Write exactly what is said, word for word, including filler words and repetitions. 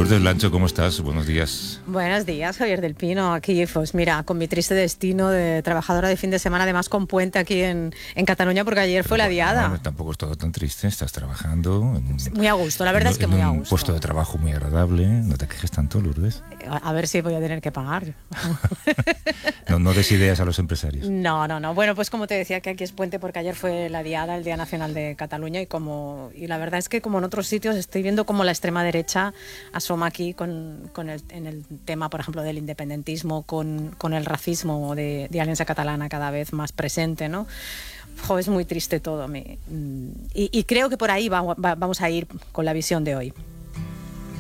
Lourdes Lancho, ¿cómo estás? Buenos días. Buenos días, Javier del Pino. Aquí, pues mira, con mi triste destino de trabajadora de fin de semana, además con puente aquí en, en Cataluña, porque ayer Pero fue la bueno, diada. No, tampoco es todo tan triste, estás trabajando. En un, muy a gusto, la verdad en, es que en muy a un gusto. puesto de trabajo muy agradable, no te quejes tanto, Lourdes. A, a ver si voy a tener que pagar. no, no des ideas a los empresarios. No, no, no. Bueno, pues como te decía, que aquí es puente porque ayer fue la diada, el Día Nacional de Cataluña, y como y la verdad es que como en otros sitios estoy viendo como la extrema derecha asoma aquí con, con el, en el tema, por ejemplo, del independentismo, con, con el racismo de, de Alianza Catalana cada vez más presente, ¿no? Jo, es muy triste todo. Me, y, y creo que por ahí va, va, vamos a ir con la visión de hoy.